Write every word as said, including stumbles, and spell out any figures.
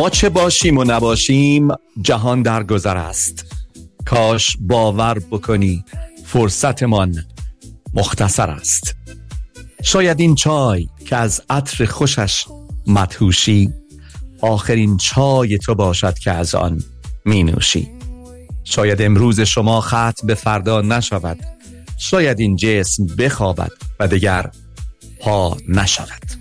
ما چه باشیم و نباشیم جهان در گذر است. کاش باور بکنی فرصتمان مختصر است. شاید این چای که از عطر خوشش مدهوشی آخرین چای تو باشد که از آن می نوشی. شاید امروز شما ختم به فردا نشود. شاید این جسم بخوابد و دیگر پا نشود.